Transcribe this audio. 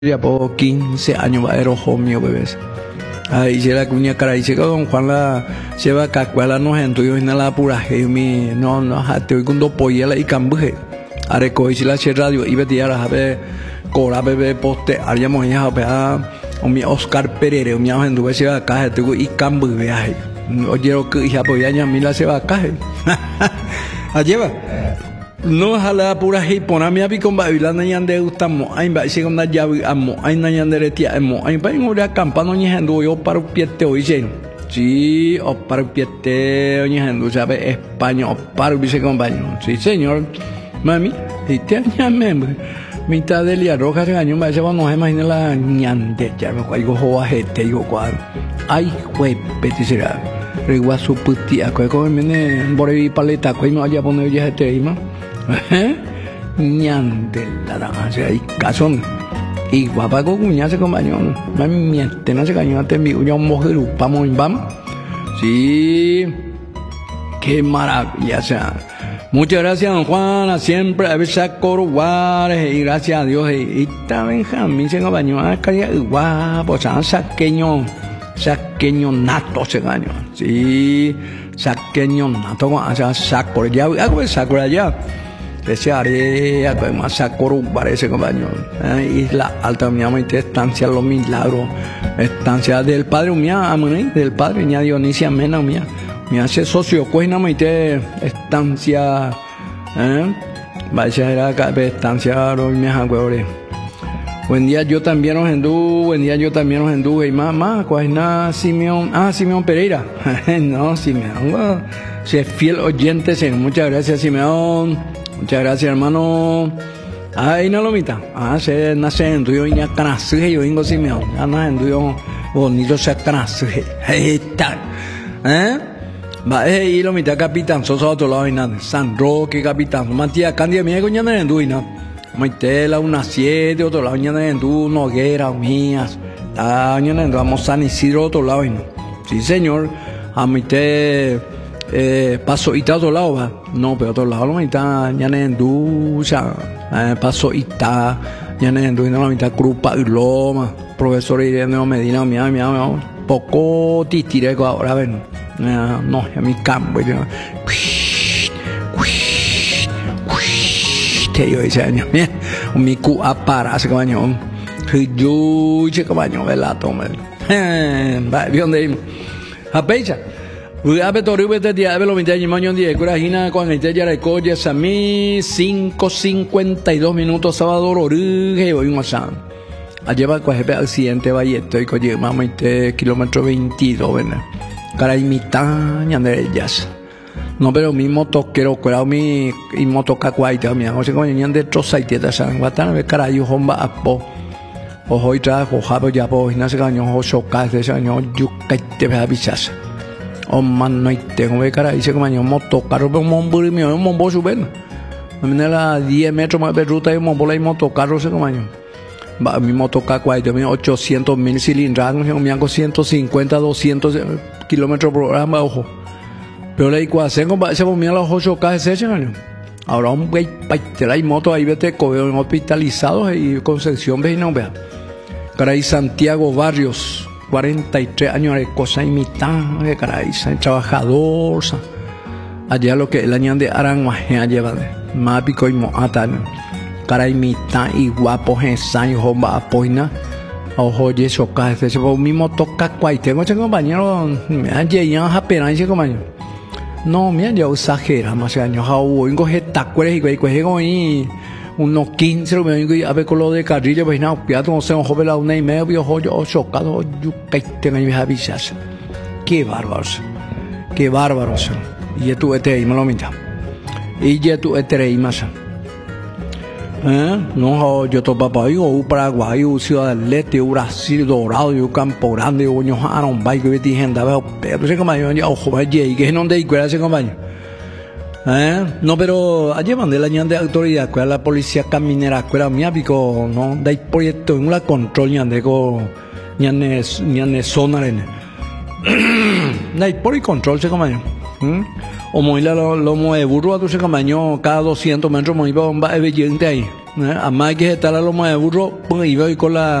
ya por 15 años va a rojo mío bebés. Ahí se la cuña cara dice que don Juan la lleva cacuela no gente yo en la pura mi no te oigo un polla y cambuje. Are coi si la che radio y betia la habe cora bebé poste haríamos ya a mi Oscar Pereira mi gente va se va caja te y cambuje ahí. Oye lo que ya pues ya mi la se va caja. Alleva no hala pura hipona mi abi con bailando nyande gustamo ai ba se con na jawi amo ai na nyande retia amo ai ba ngora campano nyendo yo para piete hoje sí o para piete nyendo sabe España o para vice compañero sí señor mami y te añame mitad del día roja se año ba se va no imagina la nyande ya me cuaigo joa gente yo cuadro ai fue petisera regua su putia co mene borevi paleta co me vaya poner ya este ima ñande la danza y casón y guapa con cuña se compañón mami miente no se cañó a tembi yo mujer upamos en bam sí qué maravilla sea muchas gracias don Juan siempre a veces coroguares y gracias a Dios y está Benjamín se compañó acá guapo saqueño nato se cañó sí saqueño nato o sea sac por allá algo sac por allá desearía que más Sacoru parece compañero Isla Alta mi llama estancia Los Milagros estancia del padre mía del padre ña Dionisia Mena mía me hace socio cuena maite estancia vaya era acá estancia los mías aguores buen día yo también los hindú y mamá cuál Simeón Simeón Pereira no Simeón si es fiel oyente muchas gracias Simeón. Muchas gracias, hermano. Ay, no lo mita. Se nace en tuyo y ya canasuje, yo vengo sin miedo. Ya nace en tuyo bonito se canasuje. Ahí está. Va, y lo mita capitán, sos a otro lado y nada. San Roque, capitán. Matías, Candia, mía, coña en tuyo y nada. Maitela, una 7, otro lado, ñana en tuyo, Noguera, mías. Ñana en tuyo, vamos San Isidro, otro lado y no. Sí, señor. A maite. Paso y otro lado va no pero otro lado la mitad ya en ducha paso y está ya en ducha la mitad Crupa y Loma profesor Irene Medina mi poco titireco ahora ven no ya mi campo que yo ese año mi cu para ese cabañón yo ese cabañón velato va bien de a pecha Ube toriube te dia ebe lo 20 años die curajina con el ya recoge a mí 5:52 minutos sábado oruge hoy un san alleva coge accidente valleto y coge mamá kilómetro 22 ven cara imitaña de ellas no pero mi motoquero curao mi y motocacuaita mi o se coñan de trozaiteta san guatana ve carayo homba apo ojo y trajo jabo ya po y nace caño o choca de año yucaite ve avisas oh man no tengo que cara dice que mañana moto carro pero mombo mío un mombo suben a mí la 10 metros más de ruta y mombo la moto carro se como año va mi moto cacuay también 800,000 cilindrados me hago 150 200 kilómetros por hora ojo pero la ecuación con se ponía los 8K ese año ahora un güey te la moto ahí vete cogen hospitalizados y Concepción vecino vea cara y Santiago Barrios 43 años de cosa imitada, que caray, trabajador, allá lo que el año de Aranguaje lleva de Mápico y Moatan, caray, mitad y guapo, ensayo, jomba, apoina, ojo, yeso, caje, ese mismo toca cuay, tengo ese compañero, me han llegado a pena ese compañero, no, me han llegado exagera, más años, jao, vengo jetacueres y güey, unos 15 lo vengo a ver con lo de carrilla pues no piato no sé un joven la 1:30 viejo yo chocado yo que tengo mis avisas qué bárbaros y tú este me lo mira y ya tú este más no yo to papá yo Paraguay Ciudad del Este Brasil Dorado yo Campo Grande yo Ñojaron Bay que dije andaba pero ese compañero ya ojo y que no de igual ese compañero no pero allí van de la ñan de autoridad que la policía caminera que era mi apico no dai proyecto en la control ñan de go ñan zona rene dai por y control se compañero o moila lo mueve burro a tu se compañero cada 200 metros muy bomba es bellente ahí Además hay que estar a loma de burro, pues iba hoy con la